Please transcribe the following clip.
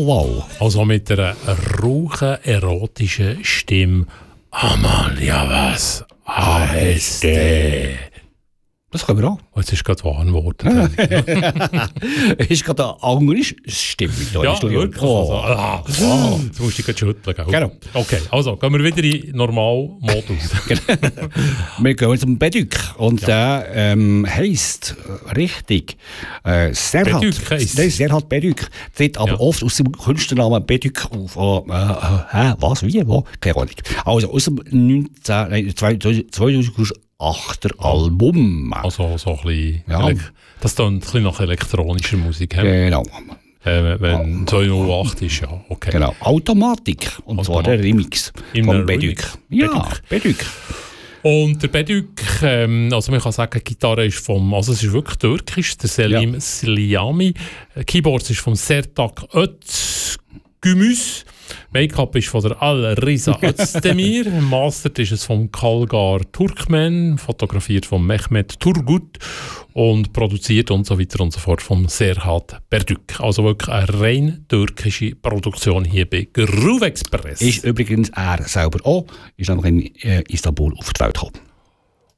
wow. Also mit einer rauchen, erotischen Stimme. Amalia, was? ASD. Das können wir auch. Oh, jetzt ist gerade warm geworden. Ist gerade eine andere Stimmung da. Ja, wirklich. Also, jetzt musst du dich schütteln. Gell? Genau. Okay, also gehen wir wieder in Normalmodus. Wir gehen zum Bedük. Und der heisst richtig Serhat Bedük. Tritt aber oft aus dem Künstlernamen Bedük auf. Was? Wie? Wo? Keine Ahnung. Also aus dem 2008er Album. Also so ein bisschen... Ja. Das klingt ein bisschen nach elektronischer Musik. Genau. Wenn 208 ist, ja, okay. Genau. Automatik. Und zwar der Remix von Bedük. Ja, Bedük. Und der Bedük, also man kann sagen, die Gitarre ist also es ist wirklich türkisch, der Selim Sliami. Keyboards ist von Sertak Özgümüz. Make-up ist von der Al-Riza Özdemir. Mastered ist es von Kalgar Turkmen. Fotografiert von Mehmet Turgut. Und produziert und so weiter und so fort von Serhat Bedük. Also wirklich eine rein türkische Produktion hier bei Groove Express. Ist übrigens er selber auch. Ist nämlich in Istanbul auf die Welt gekommen.